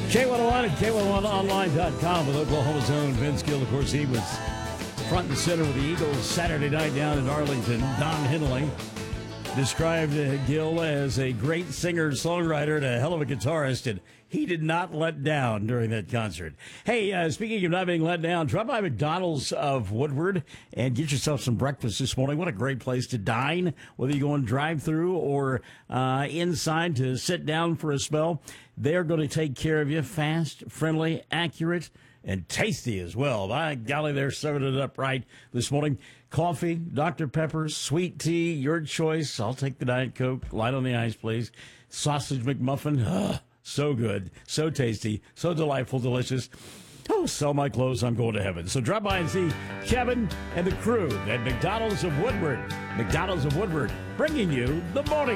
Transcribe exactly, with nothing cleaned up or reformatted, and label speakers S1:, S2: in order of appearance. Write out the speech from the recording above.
S1: K one oh one and K one oh one online dot com with Oklahoma's own Vince Gill. Of course, he was front and center with the Eagles Saturday night down in Arlington. Don Henley described uh, Gill as a great singer-songwriter and a hell of a guitarist, and he did not let down during that concert. Hey, uh, speaking of not being let down, drop by McDonald's of Woodward and get yourself some breakfast this morning. What a great place to dine, whether you go in drive-through or uh, inside to sit down for a spell. They're going to take care of you fast, friendly, accurate, and tasty as well. By golly, they're serving it up right this morning. Coffee, Doctor Pepper, sweet tea, your choice. I'll take the Diet Coke. Light on the ice, please. Sausage McMuffin. Ugh, so good, so tasty, so delightful, delicious. Oh, sell my clothes, I'm going to heaven. So drop by and see Kevin and the crew at McDonald's of Woodward. McDonald's of Woodward, bringing you the morning